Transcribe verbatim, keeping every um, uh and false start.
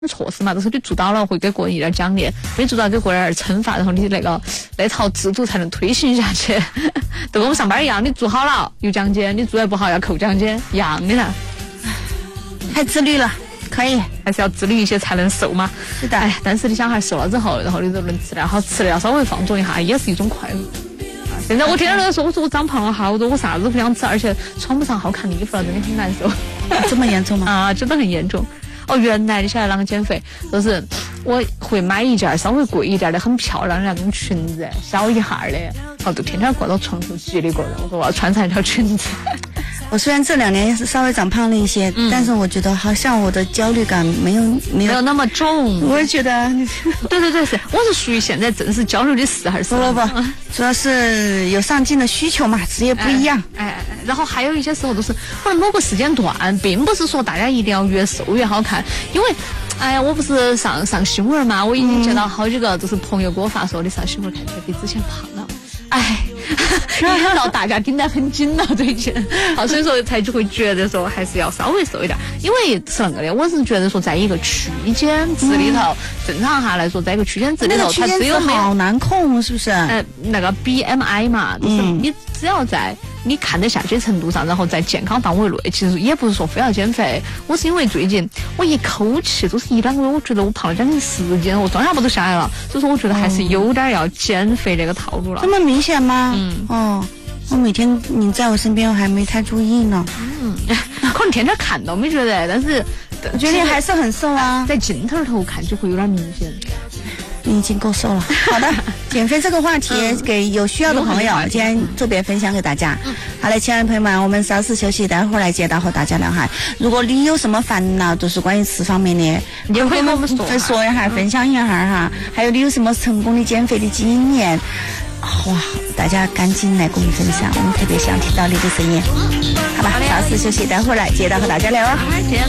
措施嘛，就是你做到了会给个人一点奖励，没做到给个人惩罚，然后你那个那套制度才能推行下去。就跟我们上班一样，你做好了有奖金，你做得不好要扣奖金，一样的噻。 太自律了，可以， 还是要自律一些才能瘦嘛。 是的， 哎，但是你想还瘦了之后，然后你就能吃点好吃的，要稍微放纵一下，也是一种快乐。现在我天天都说，我说我长胖了哈，我说我啥子都不想吃，而且穿不上好看的衣服了，真的很难受。 这么严重吗？ 啊，真的很严重。哦，原来你晓得啷个减肥？就是我会买一件稍微贵一点的、很漂亮的那种裙子，小一号的，然后就天天挂到床头挤的过来。我说我要穿上一条裙子。 我虽然这两年是稍微长胖了一些，嗯、但是我觉得好像我的焦虑感没有没有没有那么重。 我也觉得， 对对对，是，我是属于现在正是焦虑的时候。 不不不，主要是有上进的需求嘛，职业不一样。 哎，哎然后还有一些时候都是可能某个时间段，并不是说大家一定要越瘦越好看，因为。哎呀，我不是上上新闻嘛，我已经接到好几个，就是朋友给我发说，你上新闻看起来比之前胖了。哎，看到大家盯得很紧了最近，好，所以说才就会觉得说还是要稍微瘦一点，因为是那个的，我是觉得说在一个区间值里头，嗯、正常下来说，在一个区间值里头，它只有好难控，是不是？ 呃，那个 B M I 嘛，就是你只要在。你看得下去程度上，然后在健康范围内，其实也不是说非要减肥。我是因为最近我一口气都是一两个月，我觉得我胖了将近十斤，我装下巴都下来了，所以说我觉得还是有点要减肥这个套路了。 这么明显吗？ 嗯， 哦，我每天你在我身边，我还没太注意呢。 嗯，可能天天看到没觉得，但是我觉得你还是很瘦啊， 在镜头头看就会有点明显。 你已经够瘦了。好的，减肥这个话题给有需要的朋友，今天特别分享给大家。好嘞，亲爱的朋友们，我们稍事休息，待会儿来接到和大家聊哈。如果你有什么烦恼，都是关于吃方面的， 你也可以跟我们说说一下，分享一下哈。还有你有什么成功的减肥的经验？哇，大家赶紧来跟我们分享，我们特别想听到你的声音。好吧，稍事休息，待会儿来接到和大家聊啊。